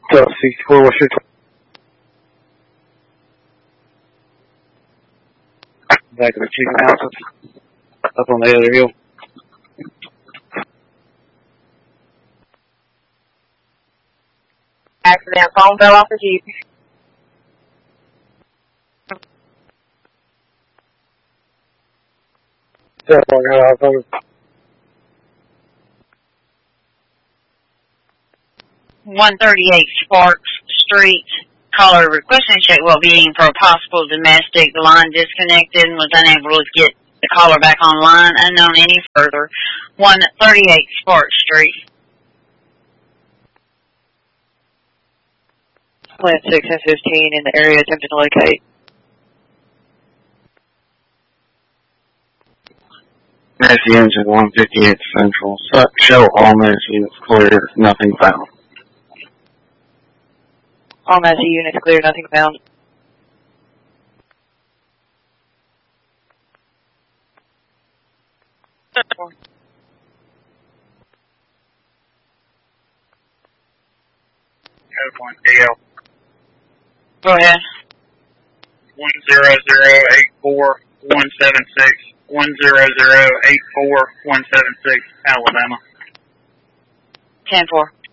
Delta 64, what's your back of the chicken houses? Up on the other hill. Accident, phone fell off the Jeep. Cell phone got off of it. 138 Sparks Street. Caller requesting check well-being for a possible domestic. The line disconnected and was unable to get the caller back online. Unknown any further. 138 Sparks Street. Plan 6 and 15 in the area attempting to locate. Massey engine 158 Central. Show all Massey units clear, nothing found. All Massey units clear, nothing found. Code 1 DL. Go ahead. 10084-176. 10084-176, Alabama. 10-4.